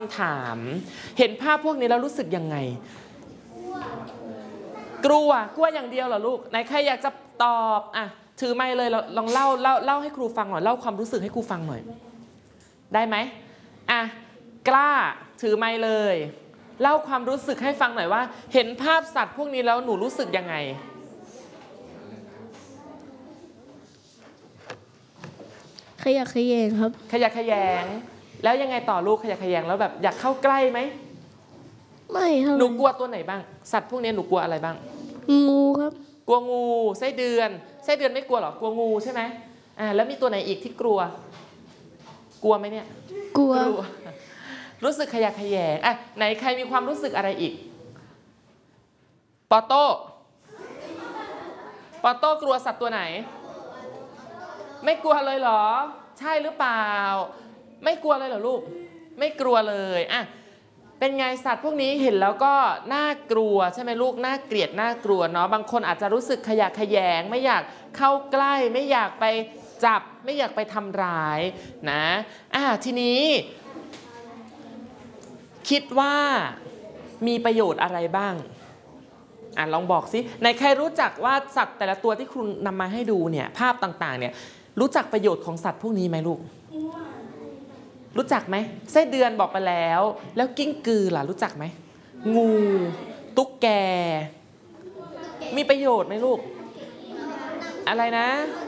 ถามเห็นภาพพวกนี้แล้วรู้สึกยังไงกลัวอย่างเดียวเหรอลูกไหนใครอยากจะตอบอ่ะถือไมค์เลยลองเล่าให้ครูฟังหน่อยเล่าความรู้สึกให้ครูฟังหน่อยได้ไหมอ่ะกล้าถือไมค์เลยเล่าความรู้สึกให้ฟังหน่อยว่าเห็นภาพสัตว์พวกนี้แล้วหนูรู้สึกยังไงขยะแขยงครับขยะแขยงแล้วยังไงต่อลูกขยะแขยงแล้วแบบอยากเข้าใกล้ไหมไม่ครับหนูกลัวตัวไหนบ้างสัตว์พวกนี้หนูกลัวอะไรบ้างงูครับกลัวงูไส้เดือนไม่กลัวหรอกลัวงูใช่ไหมแล้วมีตัวไหนอีกที่กลัวไหมเนี่ยกลัวรู้สึกขยะแขยงอ่ะไหนใครมีความรู้สึกอะไรอีกปอโต้กลัวสัตว์ตัวไหนไม่กลัวเลยเหรอใช่หรือเปล่าไม่กลัวเลยเหรอลูกไม่กลัวเลยอ่ะเป็นไงสัตว์พวกนี้เห็นแล้วก็น่ากลัวใช่ไหมลูกน่าเกลียดน่ากลัวเนาะบางคนอาจจะรู้สึกขยะแขยงไม่อยากเข้าใกล้ไม่อยากไปจับไม่อยากไปทำร้ายนะทีนี้คิดว่ามีประโยชน์อะไรบ้างลองบอกสิในใครรู้จักว่าสัตว์แต่ละตัวที่คุณนำมาให้ดูเนี่ยภาพต่างๆเนี่ยรู้จักประโยชน์ของสัตว์พวกนี้ไหมลูกรู้จักไหมไส้เดือนบอกไปแล้วกิ้งกือล่ะรู้จักไหมงูตุ๊กแกมีประโยชน์ไหมลูกอะไรนะ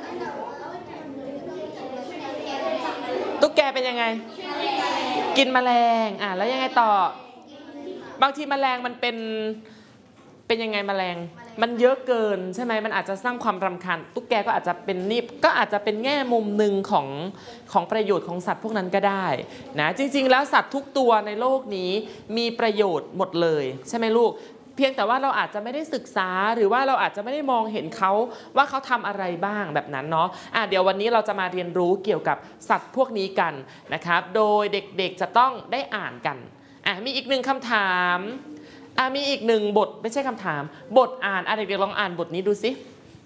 ตุ๊กแกเป็นยังไงกินแมลงแล้วยังไงต่อบางทีแมลงมันเป็นยังไงแมลงมันเยอะเกินใช่ไหมมันอาจจะสร้างความรำคาญตุ๊กแกก็อาจจะเป็นก็อาจจะเป็นแง่มุมหนึ่งของประโยชน์ของสัตว์พวกนั้นก็ได้นะจริงๆแล้วสัตว์ทุกตัวในโลกนี้มีประโยชน์หมดเลยใช่ไหมลูกเพียงแต่ว่าเราอาจจะไม่ได้ศึกษาหรือว่าเราอาจจะไม่ได้มองเห็นเขาว่าเขาทำอะไรบ้างแบบนั้นเนาะเดี๋ยววันนี้เราจะมาเรียนรู้เกี่ยวกับสัตว์พวกนี้กันนะครับโดยเด็กๆจะต้องได้อ่านกันมีอีกหนึ่งคำถามมีอีกหนึ่งบทไม่ใช่คำถามบทอ่านเด็กๆลองอ่านบทนี้ดูสิ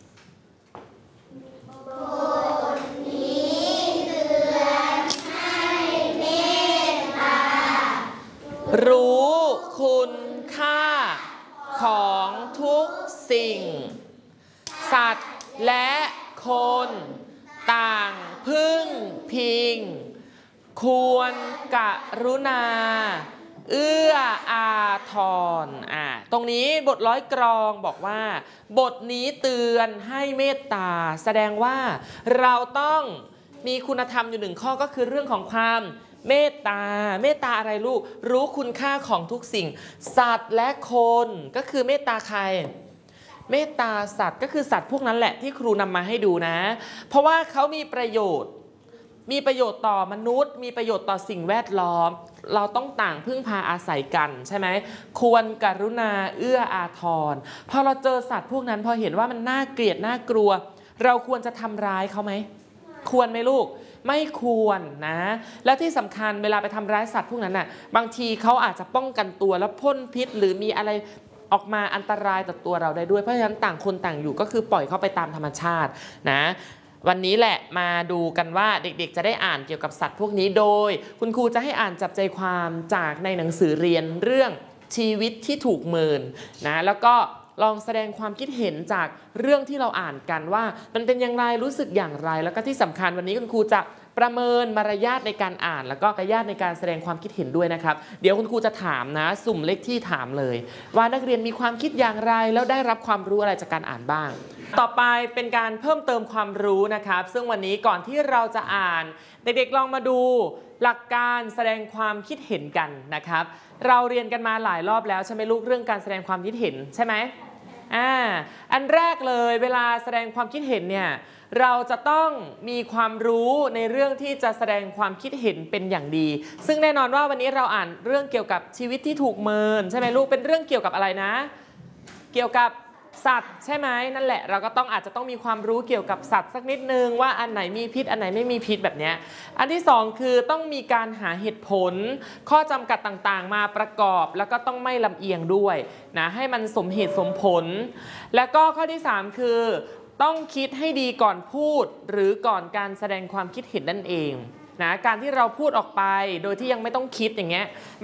บทนี้เตือนให้เมตตารู้คุณค่าของทุกสิ่งสัตว์และคนต่างพึ่งพิงควรกรุณาเอื้ออาทรตรงนี้บทร้อยกรองบอกว่าบทนี้เตือนให้เมตตาแสดงว่าเราต้องมีคุณธรรมอยู่หนึ่งข้อก็คือเรื่องของความเมตตาอะไรลูกรู้คุณค่าของทุกสิ่งสัตว์และคนก็คือเมตตาใครเมตตาสัตว์ก็คือสัตว์พวกนั้นแหละที่ครูนำมาให้ดูนะเพราะว่าเขามีประโยชน์ต่อมนุษย์มีประโยชน์ต่อสิ่งแวดล้อมเราต้องต่างพึ่งพาอาศัยกันใช่ไหมควรกรุณาเอื้ออาทรพอเราเจอสัตว์พวกนั้นพอเห็นว่ามันน่าเกลียดน่ากลัวเราควรจะทำร้ายเขาไหมควรไหมลูกไม่ควรนะและที่สำคัญเวลาไปทำร้ายสัตว์พวกนั้นน่ะบางทีเขาอาจจะป้องกันตัวแล้วพ่นพิษหรือมีอะไรออกมาอันตรายต่อตัวเราได้ด้วยเพราะฉะนั้นต่างคนต่างอยู่ก็คือปล่อยเขาไปตามธรรมชาตินะวันนี้แหละมาดูกันว่าเด็กๆจะได้อ่านเกี่ยวกับสัตว์พวกนี้โดยคุณครูจะให้อ่านจับใจความจากในหนังสือเรียนเรื่องชีวิตที่ถูกเมินนะแล้วก็ลองแสดงความคิดเห็นจากเรื่องที่เราอ่านกันว่ามันเป็นอย่างไรรู้สึกอย่างไรแล้วก็ที่สำคัญวันนี้คุณครูจะประเมินมารยาทในการอ่านแล้วก็มารยาทในการแสดงความคิดเห็นด้วยนะครับเดี๋ยวคุณครูจะถามนะสุ่มเลขที่ถามเลยว่านักเรียนมีความคิดอย่างไรแล้วได้รับความรู้อะไรจากการอ่านบ้างต่อไปเป็นการเพิ่มเติมความรู้นะครับซึ่งวันนี้ก่อนที่เราจะอ่านเด็กๆลองมาดูหลักการแสดงความคิดเห็นกันนะครับเราเรียนกันมาหลายรอบแล้วใช่ไหมลูกเรื่องการแสดงความคิดเห็นใช่ไหมอันแรกเลยเวลาแสดงความคิดเห็นเนี่ยเราจะต้องมีความรู้ในเรื่องที่จะแสดงความคิดเห็นเป็นอย่างดีซึ่งแน่นอนว่าวันนี้เราอ่านเรื่องเกี่ยวกับชีวิตที่ถูกเมินใช่ไหมลูกเป็นเรื่องเกี่ยวกับอะไรนะเกี่ยวกับสัตว์ใช่ไหมนั่นแหละเราก็อาจจะต้องมีความรู้เกี่ยวกับสัตว์สักนิดนึงว่าอันไหนมีพิษอันไหนไม่มีพิษแบบนี้อันที่สองคือต้องมีการหาเหตุผลข้อจำกัดต่างๆมาประกอบแล้วก็ต้องไม่ลำเอียงด้วยนะให้มันสมเหตุสมผลแล้วก็ข้อที่สามคือต้องคิดให้ดีก่อนพูดหรือก่อนการแสดงความคิดเห็นนั่นเองนะการที่เราพูดออกไปโดยที่ยังไม่ต้องคิดอย่างเงี้ย